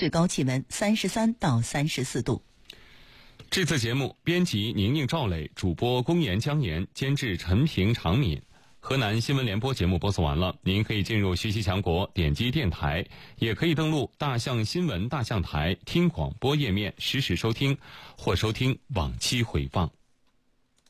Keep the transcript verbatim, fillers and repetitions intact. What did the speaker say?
最高气温三十三到三十四度。 这次节目编辑宁宁、赵磊，主播公岩、江岩，监制陈平、常敏。河南新闻联播节目播送完了，您可以进入学习强国，点击电台，也可以登录大象新闻大象台听广播页面实时收听，或收听往期回放。